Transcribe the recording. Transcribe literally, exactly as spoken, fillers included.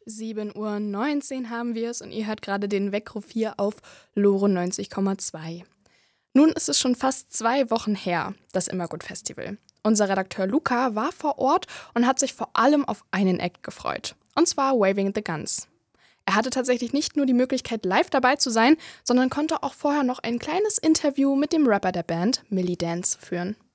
sieben Uhr neunzehn haben wir es und ihr hört gerade den Weckruf hier auf Lore neunzig Komma zwei. Nun ist es schon fast zwei Wochen her, das Immergut-Festival. Unser Redakteur Luca war vor Ort und hat sich vor allem auf einen Act gefreut. Und zwar Waving the Guns. Er hatte tatsächlich nicht nur die Möglichkeit, live dabei zu sein, sondern konnte auch vorher noch ein kleines Interview mit dem Rapper der Band, Millie Dance, führen.